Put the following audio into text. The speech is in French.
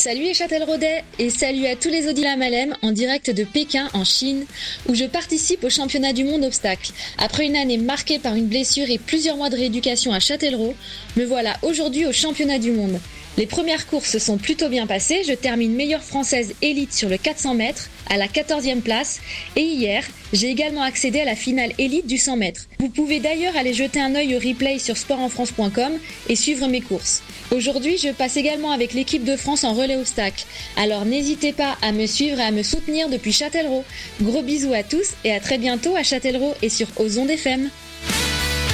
Salut les Châtelleraudais et salut à tous les auditeurs Malem en direct de Pékin en Chine où je participe au championnat du monde obstacle. Après une année marquée par une blessure et plusieurs mois de rééducation à Châtellerault, me voilà aujourd'hui au championnat du monde. Les premières courses se sont plutôt bien passées, je termine meilleure française élite sur le 400 mètres à la 14e place et hier, j'ai également accédé à la finale élite du 100 mètres. Vous pouvez d'ailleurs aller jeter un œil au replay sur sportenfrance.com et suivre mes courses. Aujourd'hui, je passe également avec l'équipe de France en relais obstacle. Alors n'hésitez pas à me suivre et à me soutenir depuis Châtellerault. Gros bisous à tous et à très bientôt à Châtellerault et sur Ozon FM.